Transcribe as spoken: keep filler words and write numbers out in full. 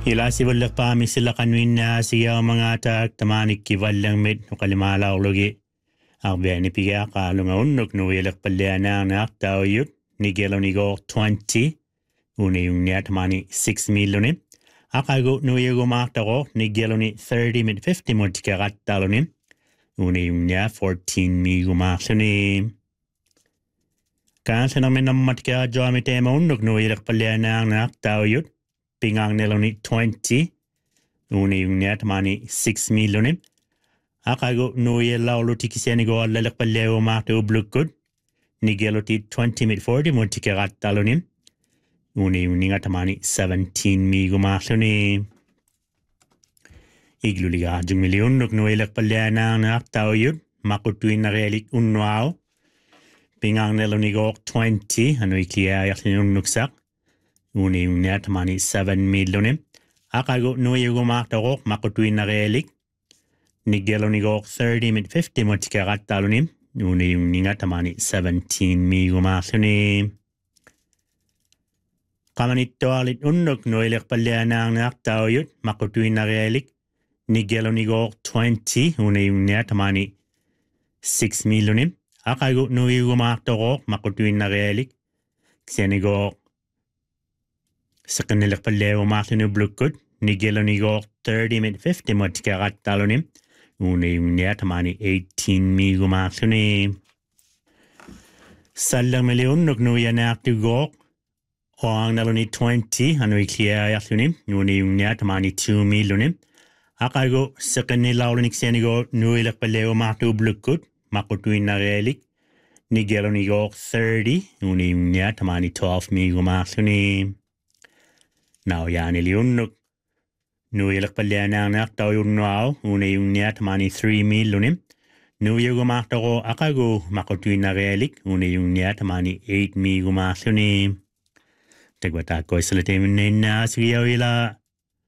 Ila si wala pa mi sila kanwin na siya mga tak tamanik kivalang mit no kalimala ulogi. Arbe ni piga ka lunga unnok no yelak palyana na tao yut ni gelo ni go twenty une yung niya tamani six million. Akago no yego maktako ni gelo ni thirty mit fifty mo tikarat talo ni une yung niya fourteen mi gumaksoni. Kansa namin naman matika jo ami tema unnok no yelak palyana na tao yut pingang neloni twenty une yung niya tamani six million. Akago no yellow lutikisiani go lalak paleo makto blukud ni geloti twenty mit forty mo tikarat talonim une yung ninga tamani seventeen mi gumaksoni. Igluliga jung million nuk no yelak palea na naktao yun makutuin na realik unwao pingang neloni go twenty ano ikliya yakin yung nuksak une yung niya tamani seven million. Akago no yung gumaktao makutuin na realik ni gelo ni go thirty mit fifty mo tikarat talonim une yung ninga tamani seventeen mi gumaksoni. Kamanito alit unnok no ilek palyana ang naktao yut makutuin na realik ni gelo ni go twenty une yung niya tamani six million. Akago no yung gumaktao makutuin na realik kasi ni go sa kanilek palyaw maksoni blukod ni gelo ni go thirty mit fifty mo tikarat talonim une yung niya tamani eighteen mi gumaksoni. Salang million nuk no yan aktu go o ang naloni twenty ano ikliya yaklunim une yung niya tamani two million. Akago sa kanila ulinik siya ni go no ilak paleo maktu blukod makutuin na realik ni gelo ni go thirty une yung niya tamani twelve mi gumaksoni. Now yan iliyon nuk no yelak palyana ang naktao yung nuaw, une yung niya tamani three million. No yung gumaktao akago makutuin na realik, une yung niya tamani eight mi gumaksoni. Tagwata ko isalate mo na na sigaw ila.